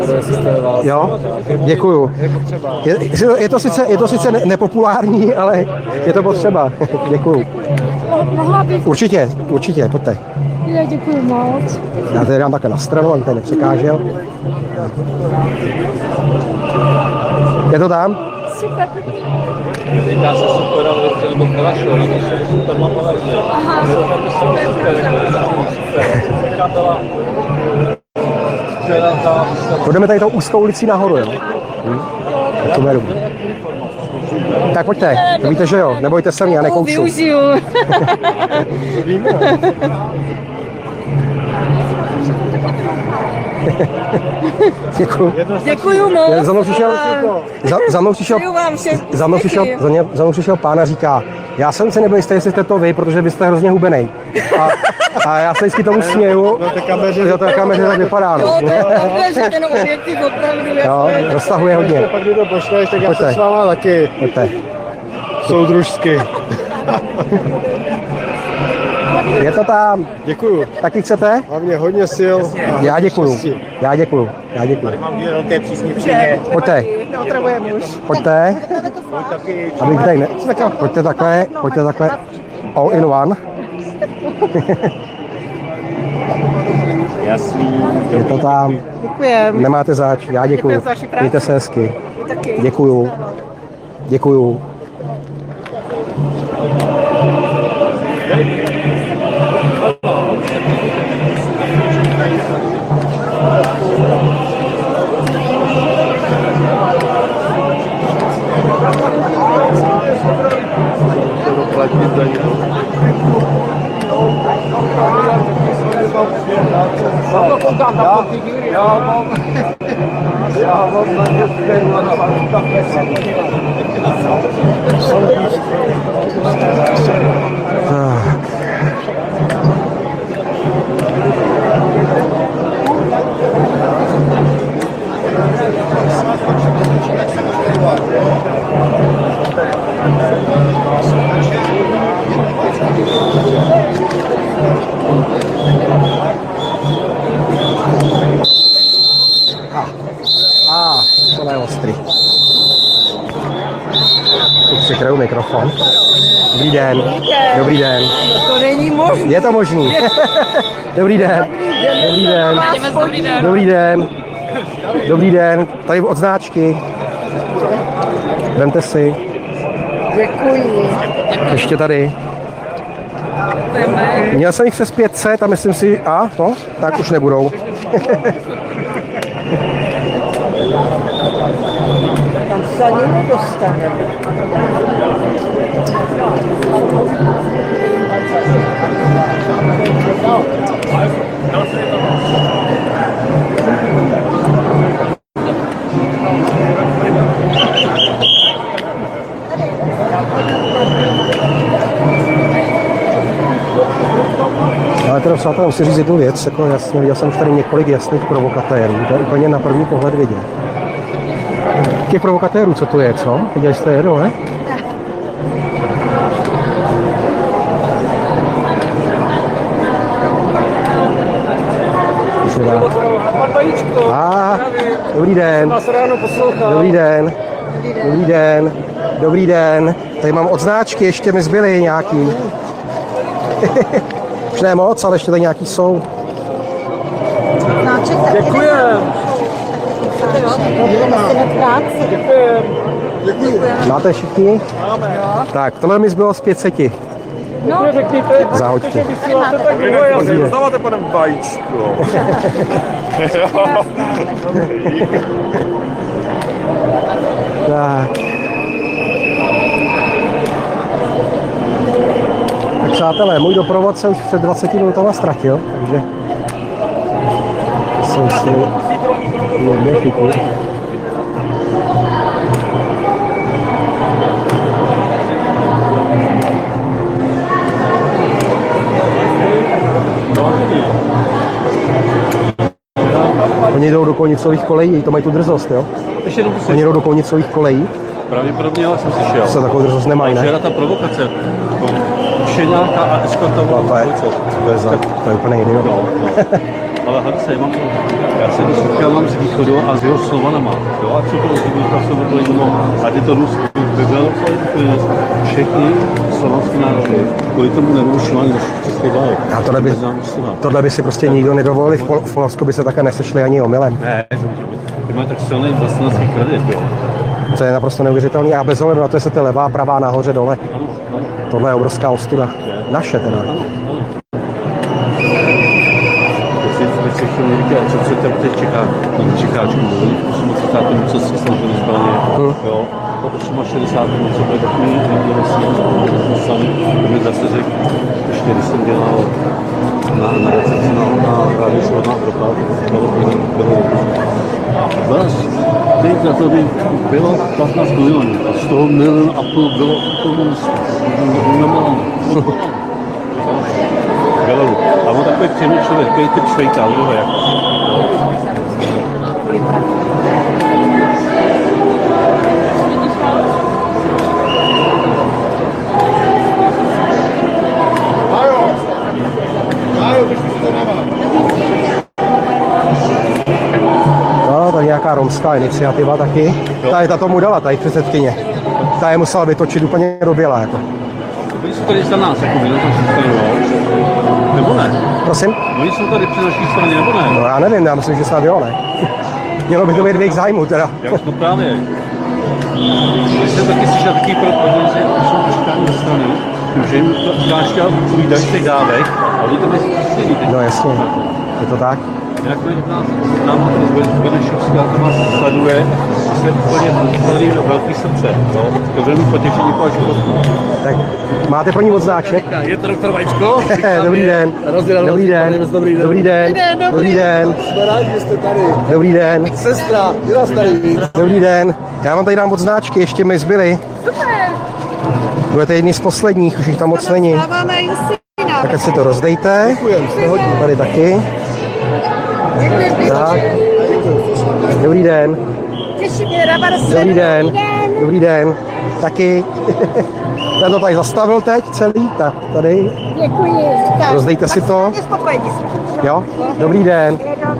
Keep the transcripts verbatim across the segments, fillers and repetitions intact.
Jo, děkuju. Je, je, to sice, je to sice nepopulární, ale je to potřeba. Děkuju. Mohla bych? Určitě, určitě, pojďte. Já děkuju moc. Já tady dám také na stranu, aby tady nepřekážel. Je to tam? Super. Říká se super, ale chtěli bych Kalašo, ale to jsou super mapové. Aha, Půjdeme tady tou úzkou ulicí nahoru, jo? Hm? Tak to beru. Tak pojďte, víte, že jo? Nebojte se mě, já nekoušu. využiju. Děkuju. Děkuju moc. Za mnou přišel, za, za mnou přišel, Přeju vám všem za mnou přišel, za, ně, za mnou přišel pán a říká, já jsem si nebyl jistý, jestli jste to vy, protože vy jste hrozně hubenej. A, a já se vždycky tomu směju. Na té kameře, jo, to na kameře tak vypadá. Jo, No. to je takhle, že ten objektiv opravdu Jo, je. roztahuje hodně. pak kdy to pošleš, tak já Pojďte. jsem s váma taky Pojďte. soudružsky. Je to tam. Děkuju. Taky chcete? Hlavně hodně sil. a Já děkuju. štěstí. Já děkuju. Já děkuju. Mám dvě velké přísně přímě. Pojďte. Pojďte. Abych tady ne... Pojďte takhle, pojďte takhle. All in one. Jasný. Je to tam. Děkujem. Nemáte zač. Já děkuju. Děkuji za vaši práci. Mějte se hezky. Taky. Děkuju. Děkuju. A, to je ostrý. Už přikryju mikrofon. Dobrý den. Dobrý den. To není možné. Je to možný. Dobrý den. Dobrý den. Dobrý den. Dobrý den. Tady odznáčky. Vemte si. Děkuji. Ještě tady. Měl jsem jich přes pět set a myslím si, a no, tak už nebudou. Tam se ani nedostane. Ale teda přátelé, musím říct jednu věc, jako jasně, viděl jsem už tady několik jasných provokatérů, to je úplně na první pohled vidět. Těch provokatérů, co to je, co? Viděli jste jedno, ne? A, dobrý den. Dobrý den. Dobrý den. Dobrý den. Tady mám odznáčky, ještě mi zbyly nějaký. Už ne moc, ale ještě tady nějaký jsou. Děkujem. Máte všichni? Máme. Tak, tohle mi zbylo z pětseti. No, Záhoďky. Rozdáváte panem vajíčko. Tak. Tak přátelé, můj doprovod se už před dvaceti minutama ztratil, takže jsem si někde chytl. Oni jdou do konicových kolejí, to mají tu drzost, jo? Ještě jednou Oni jdou do konicových kolejí, pravděpodobně, ale jsem slyšel. se takovou drzost nemají, Včera ne? ta provokace, ušeňáka a eskortová To je, policie. to je, za, to je úplně idiot. No, no. ale hlavně mám, já se doslechal mám z východu a z jeho Slovanama, jo, a co bylo z východu, co bylo jiného, a je to Rusko, vybralo všechny slovanské národy, kvůli tomu nevyužívání české války. A tohle by, tohle by si prostě nikdo nedovolil, v, Pol- v Polsku by se také nesešli ani omylem. Ne, ty máš tak silný vlastnický kredit, jo. To je naprosto neuvěřitelné a bez ohledu na to, jestli to je levá, pravá, nahoře, dole. Ano, ano. Tohle je obrovská ostuda. Naše teda. Ano, ano. Teď si chtěl říkat, co se tam teď čeká, tam čekáčku mluví, v osmdesátém co se snažili zbraně, jo, po šedesátém co bude takový nevěděli sami, to mi zase řekl, ještě když jsem dělal na, na recepci na, na rádiu Svobodná Evropa, bylo bylo Vás, teď za to by bylo patnáct milionů, a z toho milion a půl bylo komunistů, normálně. Galeru. A on takový příjemný člověk, takový typ švejka, ale jak. No, to je nějaká romská iniciativa taky. Ta je ta tomu dala, tady předsedkyně. Ta je musela vytočit úplně do běla, jako. Oni jsou tady za nás, jako my na naší straně, nebo ne? Prosím? Oni jsou tady při naší straně, nebo ne? No já nevím, já myslím, že snad jo, ne? Mělo by to být v jejich zájmu, teda. Já už to právě. Když jsem taky slyšel takový problém, že jsou trošku strany, že jim dáš chtěl uvídat těch dávek, a oni to nezjistili. No jasně, je to tak. Jak to nás, nám z Benešovská to nás sleduje, že se úplně tady velký srdce, no? To velmi potěšení po životku. Tak máte pro ní odznáček? Je to doktor Vajíčko? Dobrý den. Dobrý den. Dobrý den. Dobrý den. Dobrý den. Jsme rádi, že jste tady. Dobrý den. Sestra, je nás tady víc. Dobrý den. Já vám tady dám odznáčky, ještě mi zbyly. Budete jedni z posledních, už jich tam moc není. Tak ať si to rozdejte. Děkujeme, jste hodně. Tady taky. Tak. Dobrý den. Dobrý den. Dobrý den. Taky. Ten to tady zastavil teď celý. Tak, tady. Děkuji. Rozdejte si to. Jo? Dobrý den.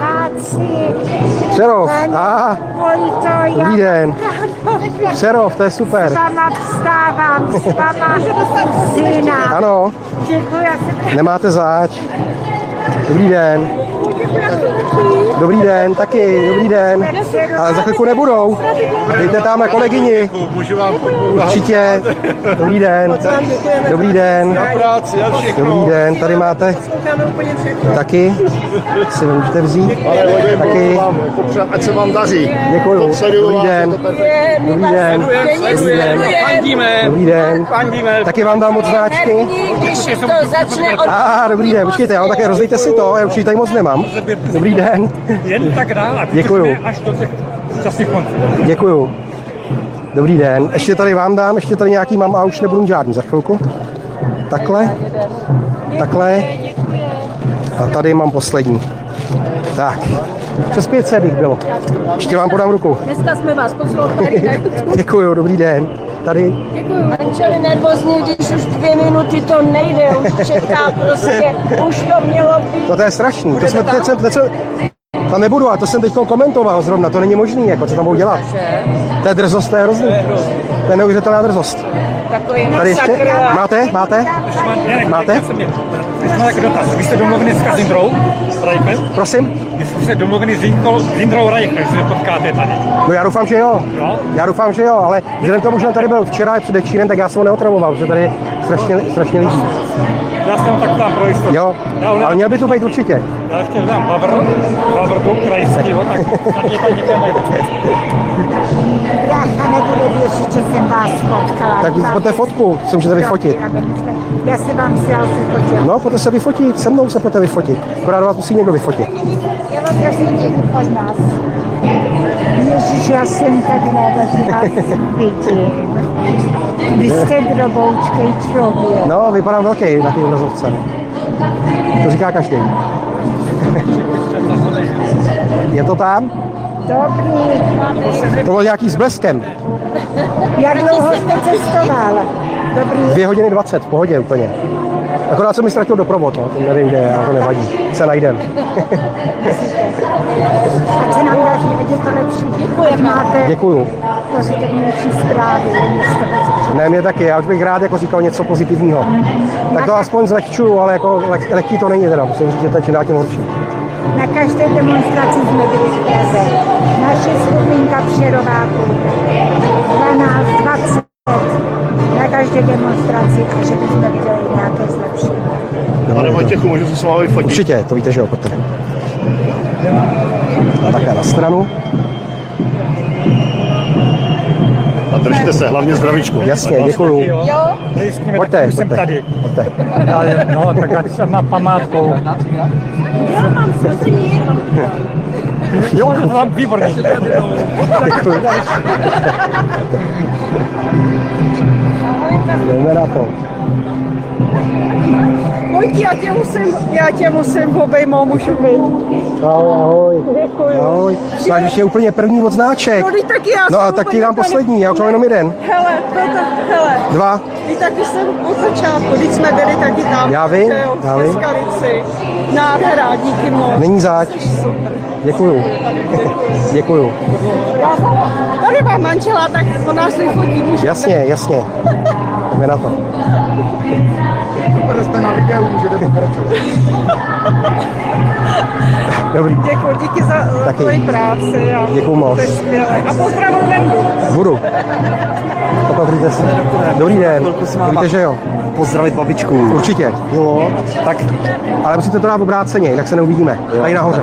Přerov. Ah, dobrý den. Přerov, to je super. S váma vstávám, s váma syna. Ano, Děkuji. nemáte záč. Dobrý den. Dobrý den, taky, dobrý den. Ale za chvilku nebudou. Dejte tam na kolegyni. Můžu vám Určitě. Dobrý den. Dobrý den. na práci a všechno. Dobrý den, tady máte. Taky. Si můžete vzít. Ale hodně Taky. vám popřát, ať se vám daří. Děkuju. Popředu Dobrý vám, den. je to perfektní. Dobrý den. Dobrý den. Dobrý den. Taky vám dám odznáčky. Když to začne od... A ah, dobrý den, počkejte, já vám také rozdejte si to, já určitě tady moc nemám. Dobrý den. Jen tak dál a Děkuju. až do těch časných konců. Děkuju. Dobrý den. Ještě tady vám dám, ještě tady nějaký mám a už nebudu žádný za chvilku. Takhle. Takhle. A tady mám poslední. Tak. Přes pět set jich bylo. Ještě vám podám ruku. Dneska jsme vás poslouchali. Děkuju, dobrý den. Tady. Manželi nervózní, když už dvě minuty to nejde, už čeká prostě, už to mělo být. No to je strašný. To jsme, teď jsem, teď jsem, tam nebudu, a to jsem teď komentoval zrovna, to není možný, jako co tam budou dělat. To je drzost, to je hrozný. To je neuvěřitelná drzost. Takový Tady ještě? masakr. Máte? Máte? Máte? Teď mám takový dotaz. Vy jste domluvený s Kazindrou Reichem? Prosím? Vy jste domluvený s Jindrou- s Jindrou Reichem, že se potkáte tady. No já doufám, že jo. Jo? Já doufám, že jo, ale vzhledem k tomu, že on tady byl včera a předevčírem, tak já jsem ho neotravoval, protože tady je strašně, strašně lidí. Já jsem tak tam pro jistotu. Jo, Já, ale měl by tu být určitě. já ještě dám Babr, Babrku krajskýho, tak tak je tam někde najde. Já nebudu věřit, že jsem vás potkala. Tak pojďte fotku, se můžete vyfotit. Já se vám vzal si fotil. No, pojďte se vyfotit, se mnou se pojďte vyfotit. Akorát vás musí někdo vyfotit. Já vám prosím děkuji od nás. Ježiš, já jsem tak ráda, že vás vidím. Vy jste droboučkej člověk. No, vypadám velký na té obrazovce. To říká každý. Je to tam? Dobrý. To bylo nějaký s bleskem. Jak dlouho jste cestoval? Dobrý. Dvě hodiny dvacet, v pohodě úplně. Akorát jsem mi ztratil doprovod, no. To nevím, kde je, ale to nevadí. Se najdem. Ať se nám daří, ať je to lepší. Děkuji. Máte Děkuju. pozitivnější zprávy. Ne, mě taky, já už bych rád jako říkal něco pozitivního. Tak to aspoň zlehčuju, ale jako leh, lehký to není teda, musím říct, že to je čím dál tím horší. Na každé demonstraci jsme byli v Praze. Naše skupinka Přerováků. dvanáct, dvacet. Na každé demonstraci, a že bychom viděli nějaké zlepšení. Pane Vojtěchu, můžu se s vámi fotit? Určitě, to víte, že jo, pojďte. A takhle na stranu. A držte se, hlavně zdravíčku. Jasně, děkuju. Pojďte, Už jsem pojďte. tady. Pojďte. Ale, no, tak ať jsem na památku. Jo, to mám výborný. Děkuju. Jdeme na to. Vojti, já tě musím, já tě musím obejmout, můžu být. Ahoj, ahoj. Děkuju. Ahoj. Tak už je úplně první odznáček. No, teď taky já No a jsem tak ti úplně dám úplně- poslední, já už mám jenom jeden. Hele, to tak, hele. Dva. Vy taky jsem od začátku, když jsme byli taky tam. Já vím, že jo, já v vím. Skalici. Nádhera, díky moc. Není záč. Děkuju. Děkuju. Já jsem, tady mám manžela, tak on nás vyfotí, může. Jasně, jasně. Jdeme na to. Dobrý, Děkuji, díky za, za Taky. tvoji práci. A Děkuju moc. to je skvělé. A pozdravuji Vendu. Budu. Opatrujte se. Dobrý den. Víte, že jo? Pozdravit babičku. Určitě. Jo. Tak, ale musíte to dát obráceně, jinak se neuvidíme. Tady nahoře.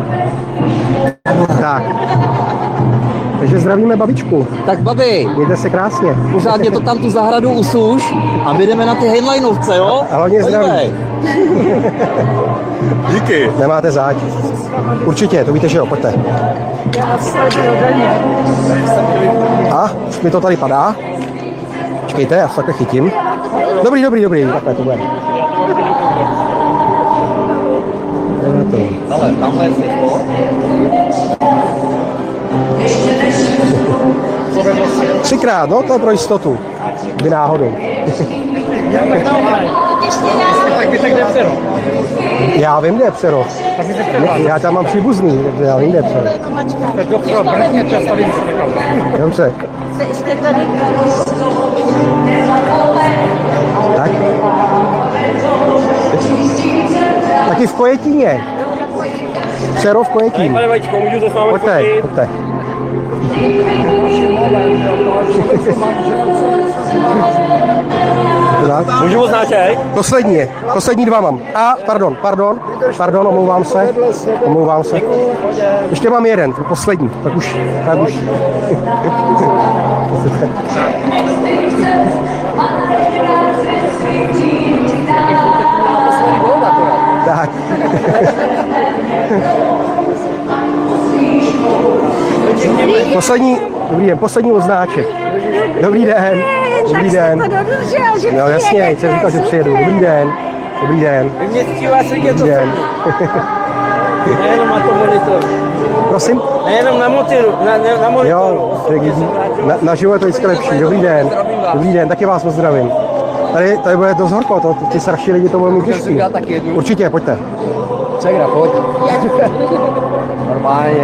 Tak. Takže zdravíme babičku. Tak babi, Mějte se krásně. pořádně to tam tu zahradu usuš a my jdeme na ty headlinovce, jo? A hlavně zdraví. Podívej. Díky. Nemáte záď. Určitě, to víte, že jo, pojďte. Já sleduju denně. A, už mi to tady padá. Počkejte, já se takhle chytím. Dobrý, dobrý, dobrý, takhle to bude. Jdeme to. Ale tamhle je světlo. Třikrát, no to je pro jistotu. Kdy náhodou. Tak by tak jde přero. Já vím, kde je Přerov. Tak by se přero. Já tam mám příbuzný, takže já vím, kde je Přerov. Tak to přero, brně čas tady vyskakal. Dobře. Jste tady. Tak. Taky v Kojetíně. Přerov v Kojetíně. Pane Vajíčko, můžu to s vámi Pojďte, fotit? pojďte. Tak. Můžu označit? Poslední je, poslední dva mám. A, pardon, pardon, pardon, omlouvám se, omlouvám se. Ještě mám jeden, ten poslední, tak už, tak už. Tak. Poslední, dobrý den, poslední odznáček. Dobrý den, dobrý den. No jasně, jsem říkal, že přijedu. Dobrý den, dobrý den, Mě ctívá se tě to dobrý den. nejenom na tom monitoru. Prosím? Nejenom na monitoru, na, na, na monitoru. Jo, tak vidí. Na, na živo je to vždycky lepší. Dobrý den, dobrý den, taky vás pozdravím. Tady, tady bude dost horko, to, ty starší lidi to budou mít těžký. taky jednu. Určitě, pojďte. Čegra, pojď. Normálně.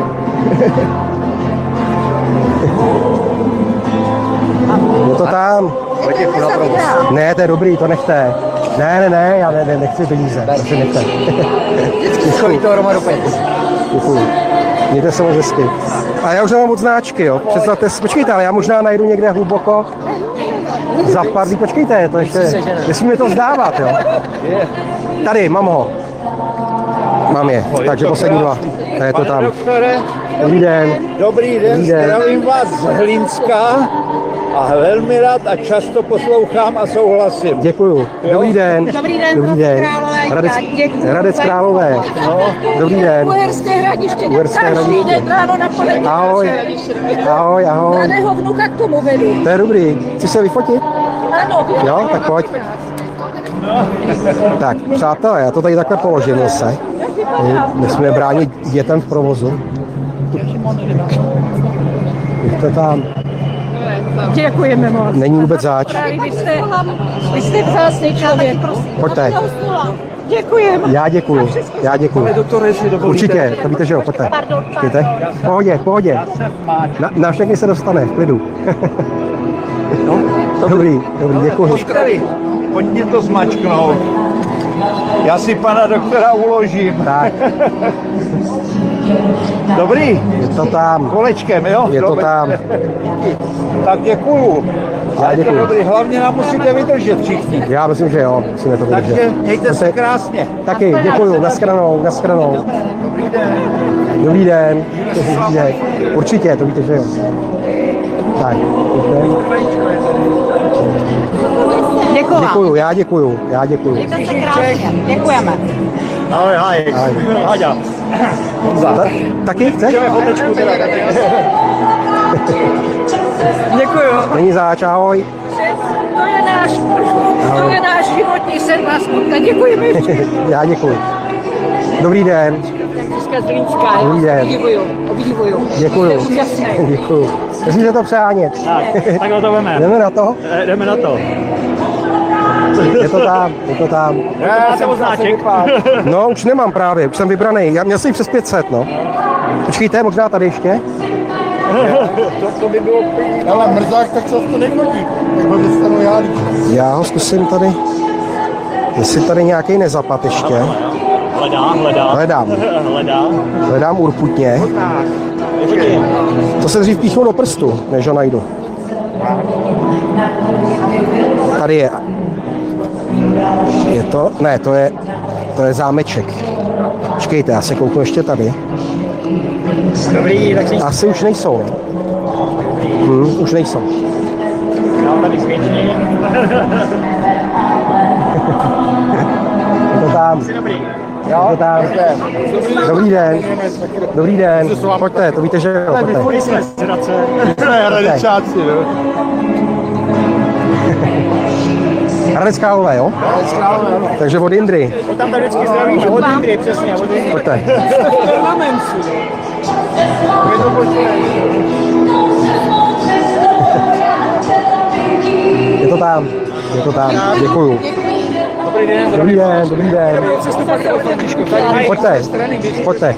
Je to tam. Ne, to je dobrý, to nechte. Ne, ne, ne, já ne, ne, nechci peníze, prosím, nechte. Děkuji. To hromadu peněz. Děkuji. Mějte se moc hezky. A já už nemám odznáčky, jo. Představte si, počkejte, ale já možná najdu někde hluboko. Za pár dní, počkejte, to ještě, nesmí mi to vzdávat, jo. Tady, mám ho. Mám je, takže poslední dva. A je to tam. Doktore, Dobrý den. dobrý den, Dobrý den. zdravím vás z Hlínska a velmi rád a často poslouchám a souhlasím. Děkuju. Dobrý den. Dobrý den, Dobrý den. Králové. Hradec, Děkuju. Hradec Králové. No, Dobrý den. Uherské hradiště. Uherské Každý Hradiště. den ráno na poledne. Ahoj. Ahoj, ahoj. Mladého vnuka k tomu vedu. To je dobrý. Chci se vyfotit? Ano. Jo, tak pojď. Tak, přátelé, já to tady takhle položím zase. Nesmíme bránit dětem v provozu. Je to tam. Děkujeme moc. Není vůbec zač. Vy jste, vy jste vzácný člověk. Pojďte. Děkujeme. Já děkuju. Já děkuju. Určitě, to víte, že jo, pojďte. Počkejte. V pohodě, v pohodě. Na, na všechny se dostane, v klidu. Dobrý, dobrý, děkuji. Tady, pojďte to zmačknout. Já si pana doktora uložím. Tak, Dobrý, je to tam. kolečkem, jo? Je to Dobrý. tam. Tak děkuju. Já Je to děkuju. dobrý, hlavně nám musíte vydržet všichni. Já myslím, že jo, musíme to Takže vydržet. mějte se krásně. Taky, děkuju, nashledanou, nashledanou. Dobrý den. Dobrý den. Dobrý den. Určitě, to víte, že jo. Tak, pojďte. Děkuju. Děkuju, já děkuju, já děkuju. Děkujeme. Ahoj, ahoj. Haďa. Ta, taky chceš? Fotečku teda. Děkuju. Není zač, ahoj. To je náš, to je náš životní sen vás potkat. Děkujeme ještě. Já děkuju. Dobrý den. Františka Zlínská, Dobrý den. obdivuju, obdivuju. Děkuju. Jste úžasný. Děkuju. Musíte to přehánět. Tak, tak to jdeme. Jdeme na to? Eh, Jdeme na to. Je to tam, je to tam. Já jsem označek. No, už nemám právě, už jsem vybraný. Já měl jsem jich přes pět set, no. Počkejte, možná tady ještě. To, to by bylo pěkný. Ale mrzák tak často nechodí. Tak ho dostanu já. Já ho zkusím tady. Jestli tady nějaký nezapad ještě. Hledá, hledá. Hledám. Hledá. Hledám urputně. To se dřív píchnu do prstu, než ho najdu. Tady je. Je to? Ne, to je, to je zámeček. Počkejte, já se kouknu ještě tady. Dobrý, tak si Asi už nejsou, ne? Hm, už nejsou. dám tady světní. Je to tam. Dobrý. Je to tam. Dobrý den. Dobrý den. Pojďte, to víte, že jo, pojďte. My jsme zrace. Hradečáci, jo. Hradec Králové, jo? Takže od Indry. Tam tady vždycky zdravíš, od Indry, přesně, od Indry. Pojďte. Je to tam. Je to tam. Děkuju. Dobrý den, Dobrý den, dobrý den. Pojďte, pojďte.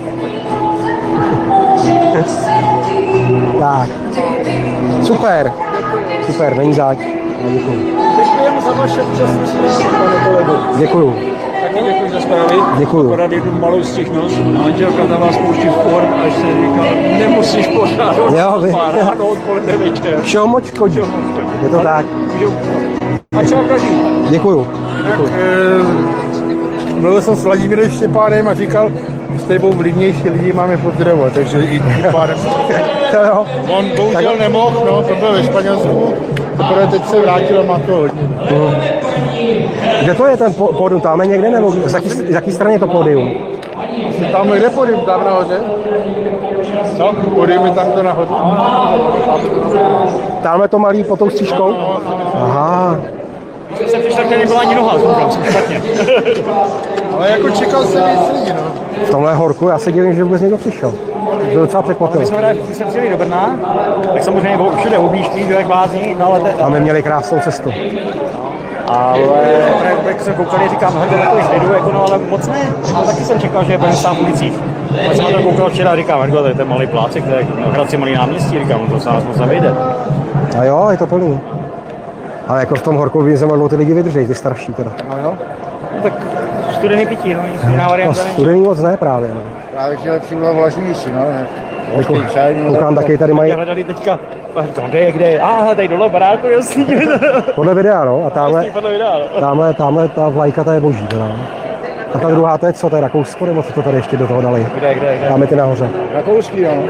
Tak. Super. Super, není zač. Já děkuju. Děkujeme za vaše účastnictví, pane kolego. Děkuju. Taky děkuji za zprávy. Děkuju. Akorát jednu malou stichnost. Manželka na vás pouští form, až se říká, nemusíš pořád Jo, vy- pár ráno, odpoledne, večer. Všeho moc škodí. Je to tak. A čau, každý. Děkuju. Mluvil jsem s Vladimírem Štěpánem a říkal, s tebou vlivnější lidi máme pozdravovat, takže i tím pádem. To jo. On bohužel nemohl, no, to bylo ve Španělsku, teprve teď se vrátil a má to hodně. Kde to je ten po- pódium? Tam je někde nebo z jaký, z jaký straně je to pódium? Tam kde podium, tam nahoře? No, podium je tam to nahoře. Tamhle to malý pod tou střížkou? Aha. Jsem přišel, tady nebyla ani noha, koukám jsem špatně. Ale jako čekal jsem víc lidí, no. V tomhle horku já se divím, že vůbec někdo přišel. To je docela překvapilo. My jsme, když jsme přijeli do Brna, tak samozřejmě bylo všude objíždí, kdo jak blázní, no ale te, A my měli krásnou cestu. ale jak jsem koukali, říkám, hodně takových lidů, jako no, ale moc ne. No, taky jsem čekal, že budeme stát v ulicích. Když jsem na to koukal včera, říkám, Hrgo, to je ten malý plácek, to je na Hradci malý náměstí, říkám, to se nás moc nevyjde. A jo, je to plný. Ale jako v tom horku by se mohlo ty lidi vydržet, ty starší teda. No jo. No, tak studený pití, no, nic jiná No, varianta není. studený moc ne právě. No. Právě, že lepší bylo vlažnější, no. Jako, koukám taky, tady mají Hledali teďka, to kde je, kde je, aha, tady dole baráku, jasný. podle videa, no. A tamhle, Podle videa, no. tamhle, tamhle ta vlajka, ta je boží teda. no. A ta druhá, to je co, to je Rakousko, nebo co to tady ještě do toho dali? Kde, kde, kde? Tam je ty nahoře. Rakouský, no.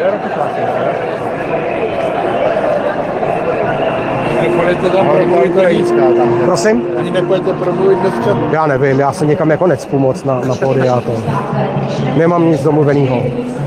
Nepojďte tam promluvit dneska, tam. Prosím? Ani nepojďte promluvit dneska. Já nevím, já se někam jako necpu moc na, na pódiu, já to. Nemám nic domluvenýho.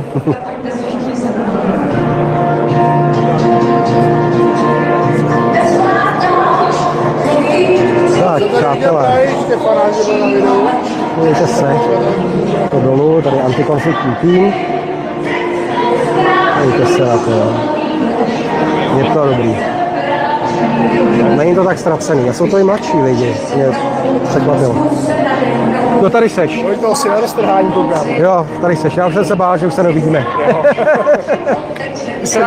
Tak, přátelé, Štěpana, že byl na videu. podívejte se. To dolů, tady antikonfliktní tým. Podívejte se na to. Je to dobrý. Není to tak ztracený. A jsou to i mladší lidi. Mě překvapilo. No tady seš. Kolik to asi na roztrhání koukám. Jo, tady seš. Já už jsem se bál, že už se neuvidíme.